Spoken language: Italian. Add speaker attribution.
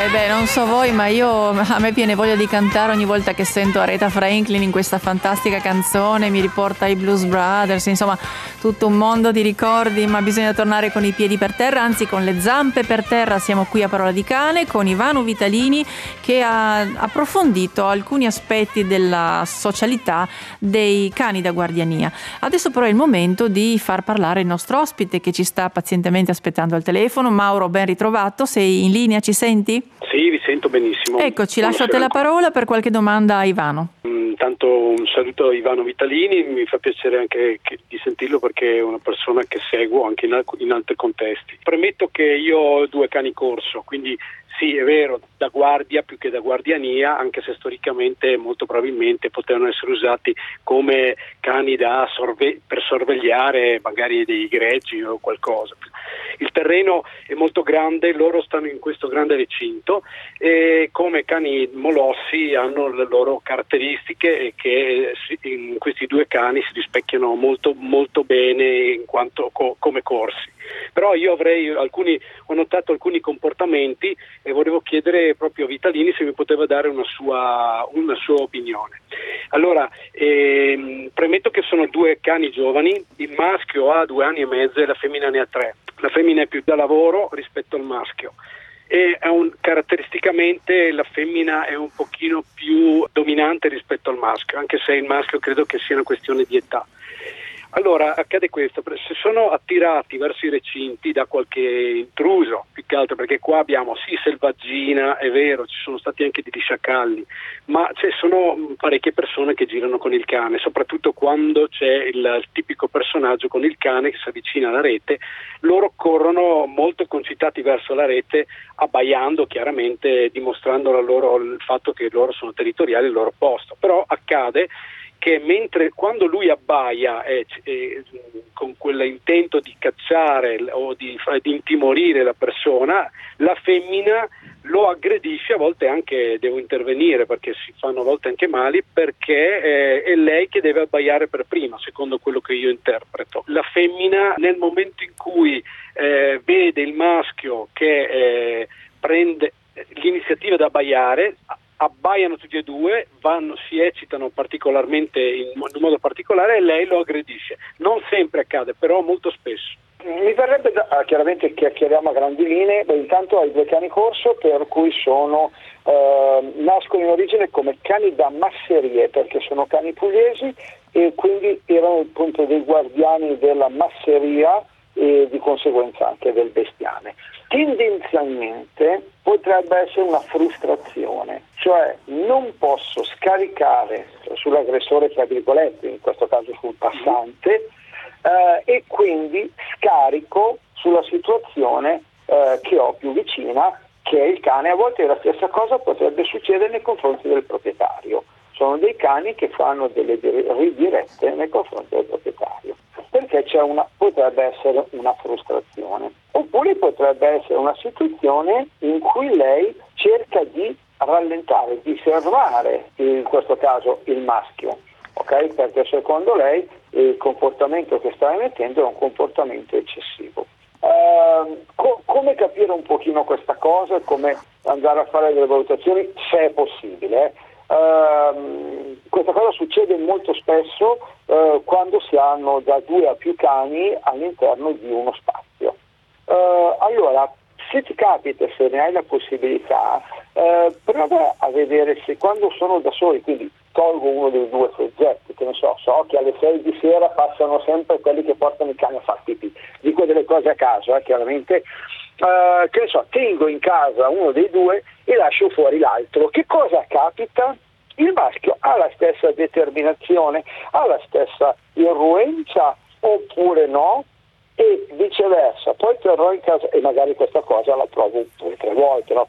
Speaker 1: Non so voi, ma a me viene voglia di cantare ogni volta che sento Aretha Franklin in questa fantastica canzone, mi riporta ai Blues Brothers, insomma tutto un mondo di ricordi, ma bisogna tornare con i piedi per terra, anzi con le zampe per terra. Siamo qui a Parola di Cane con Ivano Vitalini, che ha approfondito alcuni aspetti della socialità dei cani da guardiania. Adesso però è il momento di far parlare il nostro ospite che ci sta pazientemente aspettando al telefono. Mauro, ben ritrovato, sei in linea, ci senti?
Speaker 2: Sì, vi sento benissimo.
Speaker 1: Eccoci, lascio a te la parola per qualche domanda a Ivano.
Speaker 2: Intanto un saluto a Ivano Vitalini, mi fa piacere anche di sentirlo perché è una persona che seguo anche in altri contesti. Premetto che io ho 2 cani corso, quindi sì, è vero, da guardia più che da guardiania, anche se storicamente molto probabilmente potevano essere usati come cani per sorvegliare magari dei greggi o qualcosa. Il terreno è molto grande, loro stanno in questo grande recinto e come cani molossi hanno le loro caratteristiche e che in questi 2 cani si rispecchiano molto, molto bene in quanto come corsi. Però io ho notato alcuni comportamenti e volevo chiedere proprio a Vitalini se mi poteva dare una sua opinione. Allora, premetto che sono 2 cani giovani, il maschio ha 2 anni e mezzo e la femmina ne ha 3. La femmina è più da lavoro rispetto al maschio e caratteristicamente la femmina è un pochino più dominante rispetto al maschio, anche se il maschio credo che sia una questione di età. Allora accade questo, se sono attirati verso i recinti da qualche intruso, più che altro perché qua abbiamo sì selvaggina, è vero, ci sono stati anche degli sciacalli, ma ci sono parecchie persone che girano con il cane, soprattutto quando c'è il tipico personaggio con il cane che si avvicina alla rete, loro corrono molto concitati verso la rete, abbaiando chiaramente, dimostrando il fatto che loro sono territoriali al loro posto, però accade che quando lui abbaia con quell'intento di cacciare o di intimorire la persona, la femmina lo aggredisce, a volte anche devo intervenire perché si fanno a volte anche mali, perché è lei che deve abbaiare per prima, secondo quello che io interpreto. La femmina nel momento in cui vede il maschio che prende l'iniziativa da abbaiare, abbaiano tutti e 2, si eccitano particolarmente in modo particolare e lei lo aggredisce. Non sempre accade, però molto spesso.
Speaker 3: Mi verrebbe chiaramente che chiariamo a grandi linee. Intanto hai 2 cani corso per cui nascono in origine come cani da masserie, perché sono cani pugliesi e quindi erano appunto dei guardiani della masseria e di conseguenza anche del bestiame. Tendenzialmente potrebbe essere una frustrazione, cioè non posso scaricare sull'aggressore, tra virgolette, in questo caso sul passante, e quindi scarico sulla situazione che ho più vicina, che è il cane. A volte la stessa cosa potrebbe succedere nei confronti del proprietario. Sono dei cani che fanno delle ridirette nei confronti del proprietario, perché potrebbe essere una frustrazione, oppure potrebbe essere una situazione in cui lei cerca di rallentare, di fermare in questo caso il maschio, ok? Perché secondo lei il comportamento che sta emettendo è un comportamento eccessivo. Come capire un pochino questa cosa e come andare a fare delle valutazioni, se è possibile? Questa cosa succede molto spesso quando si hanno da 2 a più cani all'interno di uno spazio. Allora, se ti capita, se ne hai la possibilità, prova a vedere se quando sono da soli, quindi tolgo uno dei 2 soggetti, che ne so che alle 6 di sera passano sempre quelli che portano i cani a far pipì, dico delle cose a caso, chiaramente, che ne so, tengo in casa uno dei 2 e lascio fuori l'altro. Che cosa capita? Il maschio ha la stessa determinazione, ha la stessa irruenza oppure no? E viceversa, poi terrò in casa e magari questa cosa la provo 2 o 3 volte, no?